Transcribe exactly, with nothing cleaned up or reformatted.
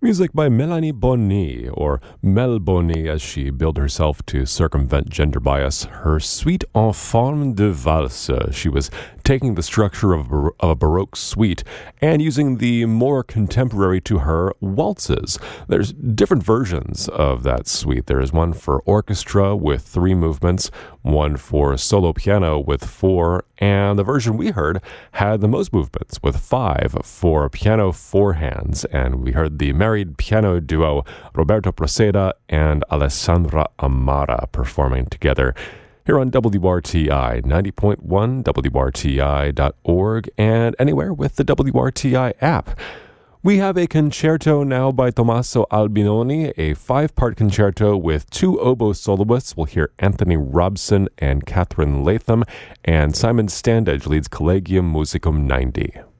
Music by Mélanie Bonny, or Mel Bonny as she billed herself to circumvent gender bias. Her suite en forme de valse. She was taking the structure of a, bar- of a Baroque suite and using the more contemporary to her waltzes. There's different versions of that suite. There is one for orchestra with three movements, one for solo piano with four, and the version we heard had the most movements with five for piano four hands, and we heard the married piano duo Roberto Proceda and Alessandra Amara performing together here on W R T I ninety point one, W R T I dot org, and anywhere with the W R T I app. We have a concerto now by Tommaso Albinoni, a five-part concerto with two oboe soloists. We'll hear Anthony Robson and Catherine Latham, and Simon Standedge leads Collegium Musicum ninety.